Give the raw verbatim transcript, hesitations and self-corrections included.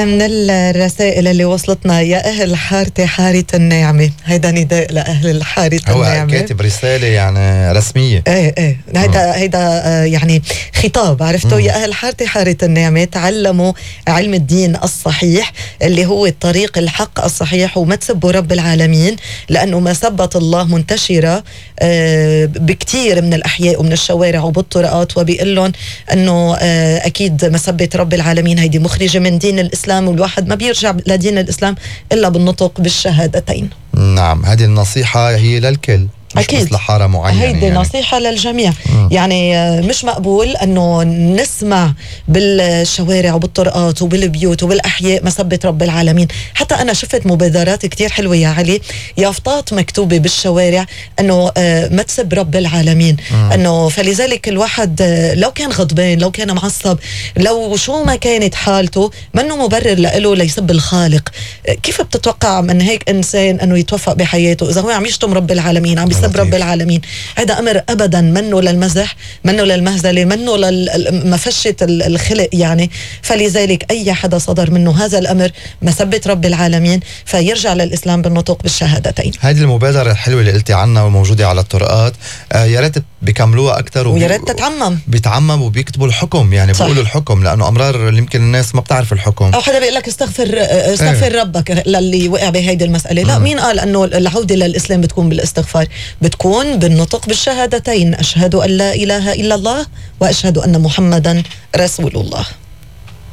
من الرسائل اللي وصلتنا: يا أهل حارتي حارة النعمة. هيدا نداء لأهل حارة النعمة. هو كاتب رسالة يعني رسمية. ايه ايه هيدا هيدا آه يعني خطاب، عرفتوا؟ يا أهل حارتي حارة النعمة، تعلموا علم الدين الصحيح اللي هو الطريق الحق الصحيح، وما تسبوا رب العالمين، لأنه مسبة الله منتشرة آه بكتير من الأحياء ومن الشوارع وبالطرقات، وبيقول لهم أنه آه أكيد مسبة رب العالمين هيدي مخرجة من دين الإسلام، والواحد ما بيرجع لدين الإسلام إلا بالنطق بالشهادتين. نعم، هذه النصيحة هي للكل، مش أكيد. بس لحارة معينة. هيدي يعني نصيحة للجميع. م. يعني مش مقبول أنه نسمع بالشوارع وبالطرقات وبالبيوت وبالأحياء مسبة رب العالمين. حتى أنا شفت مبادرات كتير حلوة يا علي، يافطات مكتوبة بالشوارع أنه ما تسب رب العالمين. م. أنه فلذلك الواحد لو كان غضبان، لو كان معصب، لو شو ما كانت حالته، منه مبرر له ليسب الخالق. كيف بتتوقع من هيك إنسان أنه يتوفق بحياته إذا هو عم يشتم رب العالمين، عم يسب رب العالمين؟ هذا أمر أبدا منه للمزح، منه للمهزلة، منه لمفشة الخلق يعني. فلذلك أي حدا صدر منه هذا الأمر مسبة رب العالمين فيرجع للإسلام بالنطق بالشهادتين. هذه المبادرة الحلوة اللي قلتي عنها وموجودة على الطرقات، آه يا ريت بيكملوها أكتر، ويا ريت تتعمم بيتعمم وبيكتبوا الحكم، يعني بيقولوا الحكم، لأنه أمرار يمكن الناس ما بتعرف الحكم، أو حدا بيقول لك استغفر استغفر ايه. ربك للي وقع بهيدي المسألة. لا، مين قال أنه العودة للإسلام بتكون بالاستغفار؟ بتكون بالنطق بالشهادتين: أشهد أن لا إله إلا الله وأشهد أن محمدا رسول الله.